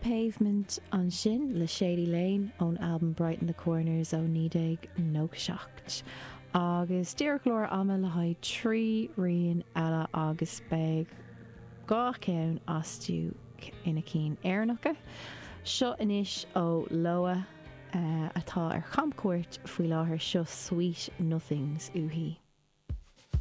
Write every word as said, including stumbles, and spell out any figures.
Pavement an sin le Shady Lane ón album Brighten the Corners ó nídéag nó seacht. Agus dearglóir ama le haid trí rion eile agus beag gá ceann astú ina cín airnacha. Seo inis ó Loa uh, atá ar champcuirt faoi láthair seo Sweet Nothings uhi.